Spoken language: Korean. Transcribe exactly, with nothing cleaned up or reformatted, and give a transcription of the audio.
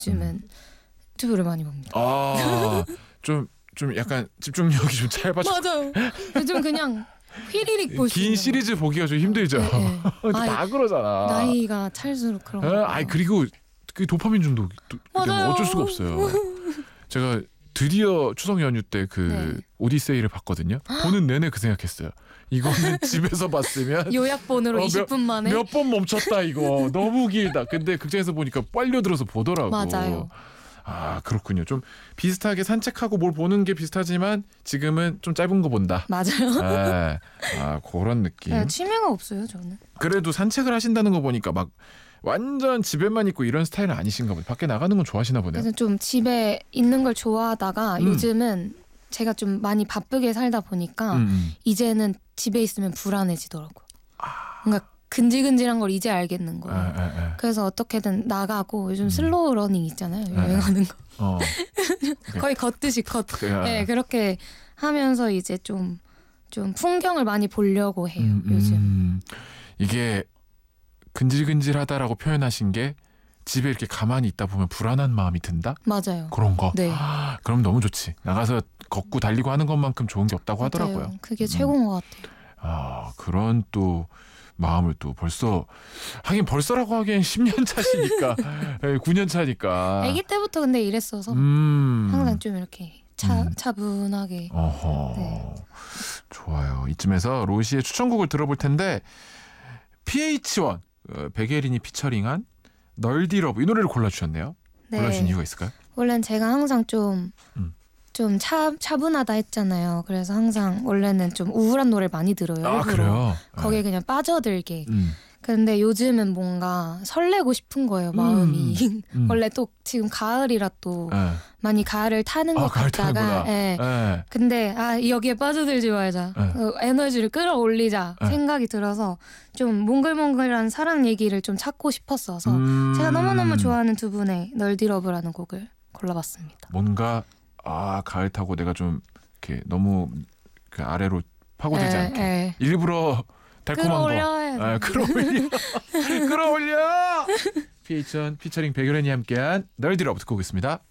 요즘은 음. 유튜브를 많이 봅니다. 아, 좀, 좀 약간 집중력이 좀 짧아져. 맞아요. 요즘 그냥 휘리릭 볼 수 긴 있는 시리즈 보기가 좀 힘들죠. 네, 네. 다 아이, 그러잖아. 나이가 찰수록 그런 거. 아이 그리고 그 도파민 중독 때문에 맞아요. 어쩔 수가 없어요. 제가 드디어 추석 연휴 때 그 네. 오디세이를 봤거든요. 보는 내내 그 생각했어요. 이거는 집에서 봤으면 요약본으로 어, 이십 분 만에 몇 번 멈췄다 이거 너무 길다. 근데 극장에서 보니까 빨려들어서 보더라고. 맞아요. 아 그렇군요. 좀 비슷하게 산책하고 뭘 보는 게 비슷하지만 지금은 좀 짧은 거 본다. 맞아요. 아, 아 그런 느낌. 네, 취미가 없어요 저는. 그래도 산책을 하신다는 거 보니까 막 완전 집에만 있고 이런 스타일은 아니신가 보네. 밖에 나가는 건 좋아하시나 보네요. 그래서 좀 집에 있는 걸 좋아하다가 음. 요즘은 제가 좀 많이 바쁘게 살다 보니까 음, 음. 이제는 집에 있으면 불안해지더라고요. 뭔가 근질근질한 걸 이제 알겠는 거예요. 아, 아, 아. 그래서 어떻게든 나가고 요즘 음. 슬로우 러닝 있잖아요. 아, 여행하는 거. 어. 거의 걷듯이 걷. 아. 네, 그렇게 하면서 이제 좀, 좀 풍경을 많이 보려고 해요. 음, 요즘. 음. 이게 근질근질하다라고 표현하신 게 집에 이렇게 가만히 있다 보면 불안한 마음이 든다? 맞아요. 그런 거? 네. 아, 그럼 너무 좋지. 나가서 걷고 달리고 하는 것만큼 좋은 게 없다고 맞아요. 하더라고요. 그게 음. 최고인 것 같아요. 아, 그런 또 마음을 또 벌써 하긴 벌써라고 하기엔 십 년 차시니까 예, 구 년 차니까. 아기 때부터 근데 이랬어서 음. 항상 좀 이렇게 차, 음. 차분하게. 어허. 네. 좋아요. 이쯤에서 로시의 추천곡을 들어볼 텐데 피에이치원 어, 백예린이 피처링한 널디러브 이 노래를 골라주셨네요. 네. 골라주신 이유가 있을까요? 원래는 제가 항상 좀 음. 좀 차, 차분하다 했잖아요. 그래서 항상 원래는 좀 우울한 노래를 많이 들어요. 아 일부러. 그래요? 거기에 네. 그냥 빠져들게. 음. 근데 요즘은 뭔가 설레고 싶은 거예요. 마음이. 음, 음. 원래 또 지금 가을이라 또 네. 많이 가을을 타는 아, 것 가을 같다가 타는구나. 예. 네. 근데 아 여기에 빠져들지 말자. 네. 어, 에너지를 끌어올리자 네. 생각이 들어서 좀 몽글몽글한 사랑 얘기를 좀 찾고 싶었어서 음. 제가 너무너무 좋아하는 두 분의 널디러브라는 곡을 골라봤습니다. 뭔가 아 가을 타고 내가 좀 이렇게 너무 그 아래로 파고들지 에, 않게 에. 일부러 달콤한 끌어올려야 거 아, 끌어올려 끌어올려 피에이치원 피처링 백예린이 함께한 널디러브 듣고 오겠습니다.